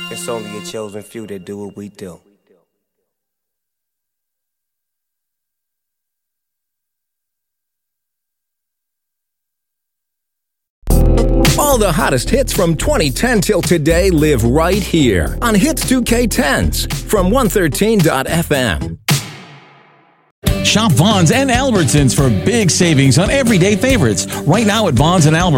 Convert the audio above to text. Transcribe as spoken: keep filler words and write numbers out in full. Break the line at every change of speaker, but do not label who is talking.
It's only a chosen few that do what we do.
All the hottest hits from twenty ten till today live right here on Hits two K tens from one thirteen dot f m.
Shop Vons and Albertsons for big savings on everyday favorites. Right now at Vons and Albertsons.